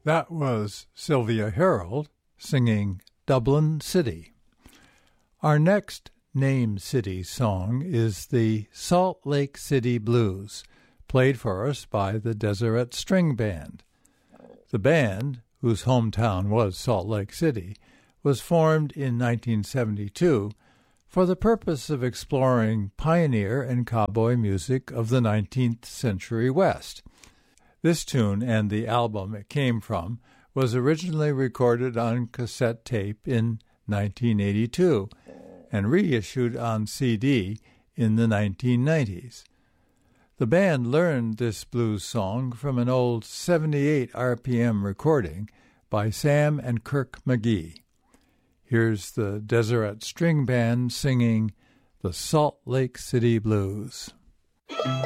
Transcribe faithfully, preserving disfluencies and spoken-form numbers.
That was Sylvia Harold singing Dublin City. Our next Name City song is the Salt Lake City Blues, played for us by the Deseret String Band. The band, whose hometown was Salt Lake City, was formed in nineteen seventy-two for the purpose of exploring pioneer and cowboy music of the nineteenth century West. This tune and the album it came from was originally recorded on cassette tape in nineteen eighty-two and reissued on C D in the nineteen nineties. The band learned this blues song from an old seventy-eight R P M recording by Sam and Kirk McGee. Here's the Deseret String Band singing the Salt Lake City Blues.